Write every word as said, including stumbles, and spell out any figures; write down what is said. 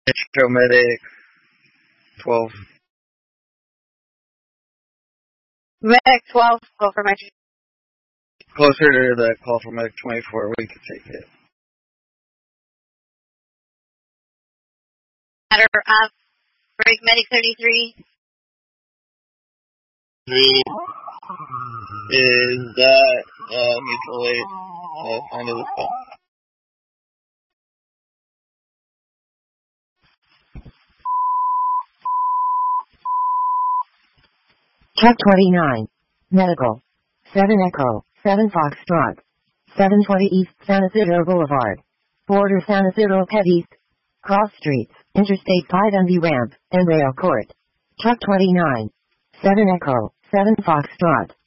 Metro Medic twelve. Medic twelve, go for Metro. Closer to the call for Medic twenty-four, we could take it. Matter of break Medic thirty-three. Three is that uh, mutual aid uh, end of the call. Truck twenty-nine. Medical. seven Echo. seven Foxtrot. seven twenty East San Isidro Boulevard. Border San Isidro Pet East. Cross Streets. Interstate five N V Ramp. And Rail Court. Truck twenty-nine. seven Echo. seven Foxtrot.